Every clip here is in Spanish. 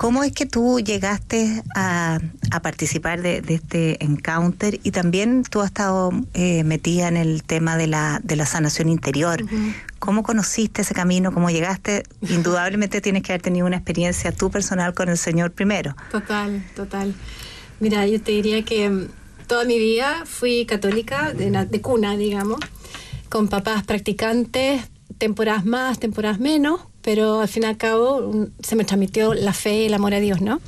¿Cómo es que tú llegaste a participar de este encounter? Y también tú has estado metida en el tema de la sanación interior. Uh-huh. ¿Cómo conociste ese camino? ¿Cómo llegaste? Indudablemente tienes que haber tenido una experiencia tú personal con el Señor primero. Total. Mira, yo te diría que toda mi vida fui católica, de cuna, digamos, con papás practicantes, temporadas más, temporadas menos, pero al fin y al cabo se me transmitió la fe y el amor a Dios, ¿no?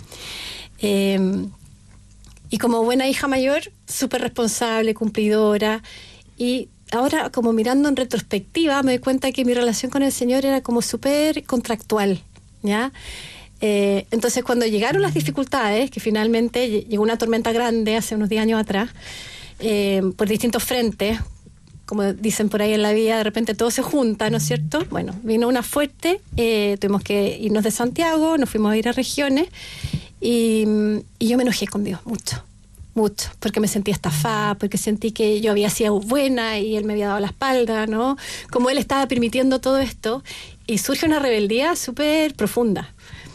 Y como buena hija mayor, súper responsable, cumplidora, y ahora como mirando en retrospectiva me doy cuenta que mi relación con el Señor era como súper contractual, ¿ya? Entonces cuando llegaron las dificultades, que finalmente llegó una tormenta grande hace unos 10 años atrás, por distintos frentes, como dicen por ahí en la vida, de repente todo se junta, ¿no es cierto? Bueno, vino una fuerte, tuvimos que irnos de Santiago, nos fuimos a ir a regiones, y yo me enojé con Dios mucho, porque me sentía estafada, porque sentí que yo había sido buena y Él me había dado la espalda, ¿no? Como Él estaba permitiendo todo esto, y surge una rebeldía súper profunda.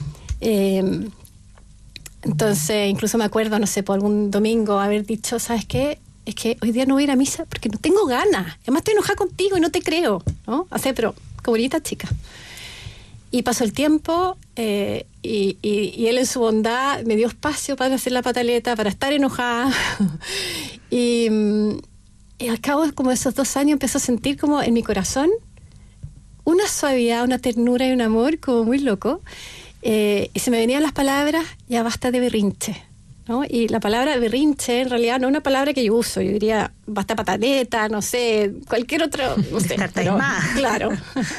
Entonces, incluso me acuerdo, no sé, por algún domingo haber dicho, ¿sabes qué? Es que hoy día no voy a ir a misa porque no tengo ganas. Además estoy enojada contigo y no te creo, ¿no? Así, pero como bonita chica. Y pasó el tiempo y Él en su bondad me dio espacio para hacer la pataleta, para estar enojada. y al cabo como de esos 2 años empezó a sentir como en mi corazón una suavidad, una ternura y un amor como muy loco. Y se me venían las palabras, ya basta de berrinche, ¿no? Y la palabra berrinche en realidad no es una palabra que yo uso, yo diría basta pataleta, no sé, cualquier otro, no sé, pero, claro.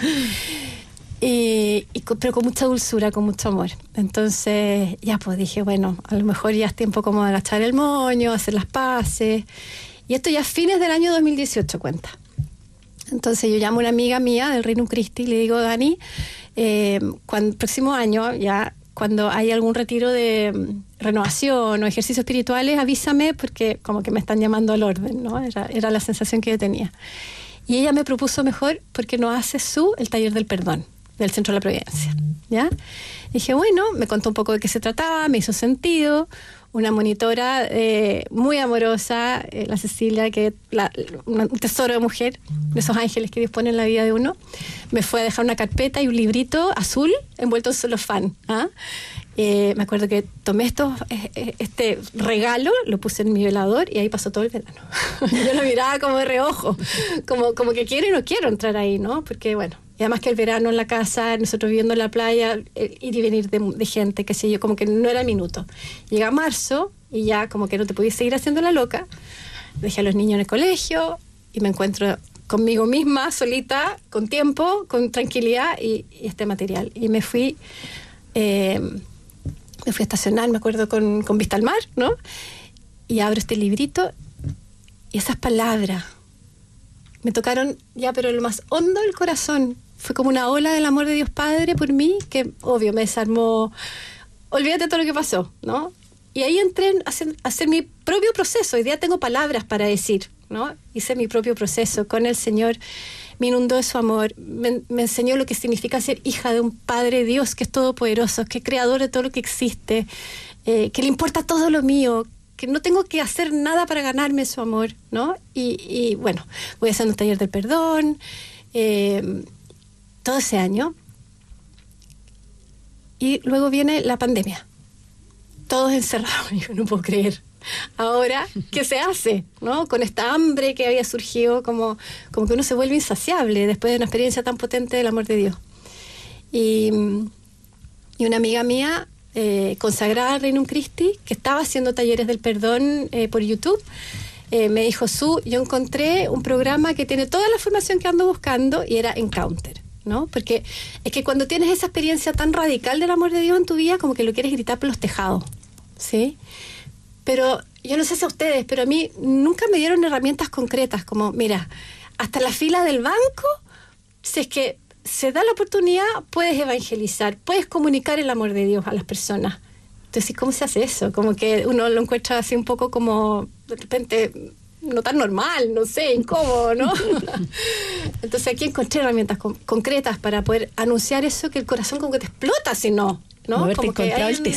Pero con mucha dulzura, con mucho amor. Entonces ya pues dije, bueno, a lo mejor ya es tiempo como de agachar el moño, hacer las paces, y esto ya a fines del año 2018 cuenta. Entonces yo llamo a una amiga mía del Reino Christi y le digo, Dani, cuando el próximo año, ya cuando hay algún retiro de renovación o ejercicios espirituales, avísame porque como que me están llamando al orden, ¿no? Era la sensación que yo tenía. Y ella me propuso mejor porque no hace el taller del perdón del Centro de la Providencia, ¿ya? Dije, bueno, me contó un poco de qué se trataba, me hizo sentido. Una monitora muy amorosa, la Cecilia, que un tesoro de mujer, de esos ángeles que Dios pone en la vida de uno, me fue a dejar una carpeta y un librito azul envuelto en celofán. Me acuerdo que tomé este regalo, lo puse en mi velador y ahí pasó todo el verano. Yo lo miraba como de reojo, como que quiero y no quiero entrar ahí, ¿no? Porque bueno, y además que el verano en la casa, nosotros viviendo en la playa, ir y venir de gente, qué sé yo, como que no era el minuto. Llega marzo y ya como que no te podías seguir haciendo la loca. Dejé a los niños en el colegio y me encuentro conmigo misma, solita, con tiempo, con tranquilidad y este material. Y me fui a estacionar, me acuerdo, con vista al mar, ¿no? Y abro este librito y esas palabras me tocaron ya, pero lo más hondo del corazón. Fue como una ola del amor de Dios Padre por mí, que obvio me desarmó. Olvídate de todo lo que pasó, ¿no? Y ahí entré a hacer mi propio proceso. Hoy día tengo palabras para decir, ¿no? Hice mi propio proceso con el Señor. Me inundó de su amor. Me enseñó lo que significa ser hija de un Padre Dios que es todopoderoso, que es creador de todo lo que existe, que le importa todo lo mío, que no tengo que hacer nada para ganarme su amor, ¿no? Y bueno, voy haciendo un taller del perdón, todo ese año. Y luego viene la pandemia. Todos encerrados. Yo no puedo creer. Ahora, ¿qué se hace? ¿No? Con esta hambre que había surgido, como que uno se vuelve insaciable después de una experiencia tan potente del amor de Dios. Y una amiga mía, consagrada al Reino Christi, que estaba haciendo talleres del perdón por YouTube, me dijo, yo encontré un programa que tiene toda la formación que ando buscando, y era Encounter, ¿no? Porque es que cuando tienes esa experiencia tan radical del amor de Dios en tu vida, como que lo quieres gritar por los tejados, ¿sí? Pero yo no sé si a ustedes, pero a mí nunca me dieron herramientas concretas, como, mira, hasta la fila del banco, si es que se da la oportunidad, puedes evangelizar, puedes comunicar el amor de Dios a las personas. Entonces, ¿cómo se hace eso? Como que uno lo encuentra así un poco como, de repente, no tan normal, no sé, incómodo, ¿no? Entonces aquí encontré herramientas concretas para poder anunciar eso, que el corazón como que te explota si no, ¿no? Haberte como que encontrado el